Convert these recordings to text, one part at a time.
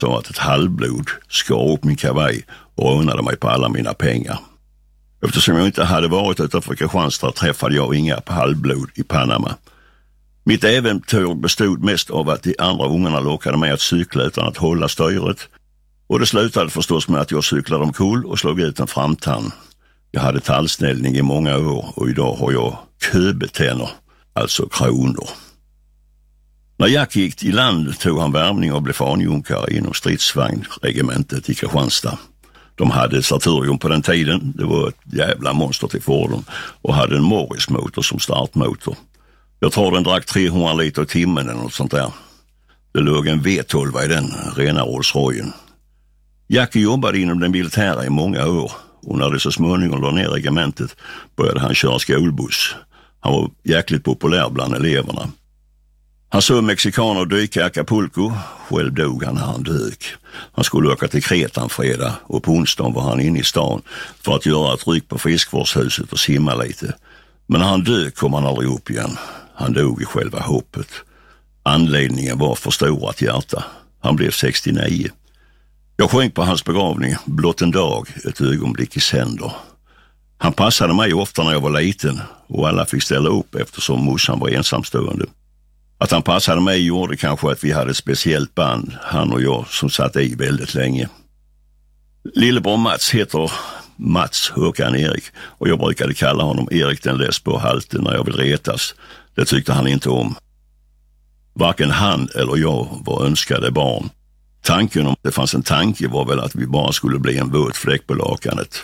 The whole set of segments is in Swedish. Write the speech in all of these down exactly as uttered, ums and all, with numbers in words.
så att ett halvblod skar upp min kavaj och rånade mig på alla mina pengar. Eftersom jag inte hade varit utanför Kristianstad träffade jag inga på halvblod i Panama. Mitt äventyr bestod mest av att de andra ungarna lockade mig att cykla utan att hålla styret. Och det slutade förstås med att jag cyklade omkull och slog ut en framtand. Jag hade tallställning i många år och idag har jag köbetänder, alltså kronor. När Jack gick i land tog han värvning och blev fanjunkare inom stridsvagnregementet i Kristianstad. De hade Sartorium på den tiden, det var ett jävla monster till fordon, och hade en Morris-motor som startmotor. Jag tror den drack trehundra liter i timmen eller något sånt där. Det låg en V tolv i den, rena Rolls-Roycen. Jackie jobbade inom den militära i många år och när det så småningom la ner regementet började han köra skolbuss. Han var jäkligt populär bland eleverna. Han såg mexikaner dyka i Acapulco, själv dog han när han dök. Han skulle åka till Kreta en fredag och på onsdagen var han inne i stan för att göra ett ryck på fiskvårdshuset och simma lite. Men när han dök kom han aldrig upp igen. Han dog i själva hoppet. Anledningen var förstorat hjärta. Han blev sextionio. Jag sjöng på hans begravning blott en dag, ett ögonblick i sänder. Han passade mig ofta när jag var liten och alla fick ställa upp eftersom morsan var ensamstående. Att han passade mig gjorde kanske att vi hade ett speciellt band, han och jag, som satt i väldigt länge. Lillebror Mats heter Mats Håkan Erik och jag brukade kalla honom Erik den Lesbo halten när jag vill retas. Det tyckte han inte om. Varken han eller jag var önskade barn. Tanken om det fanns en tanke var väl att vi bara skulle bli en våt fläck på lakanet.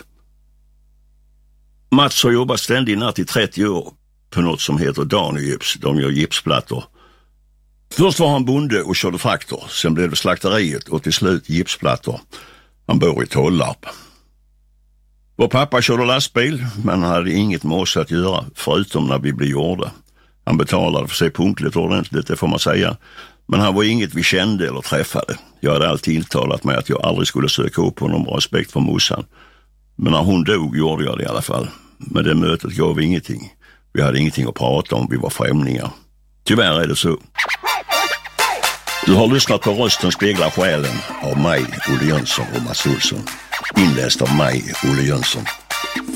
Mats har jobbat ständigt natt i trettio år på något som heter Danigips. De gör gipsplattor. Först var han bonde och körde traktor. Sen blev det slakteriet och till slut gipsplattor. Han bor i Tollarp. Vår pappa körde lastbil men han hade inget med oss att göra förutom när vi blev gjorda. Han betalade för sig punktligt ordentligt, det får man säga. Men han var inget vi kände eller träffade. Jag hade alltid intalat mig att jag aldrig skulle söka upp honom av respekt för morsan. Men när hon dog gjorde jag det i alla fall. Men det mötet gav ingenting. Vi hade ingenting att prata om, vi var främlingar. Tyvärr är det så. Du har lyssnat på Rösten speglar själen av mig, Olle Jönsson och Mats Olsson. Inläst av mig, Olle Jönsson.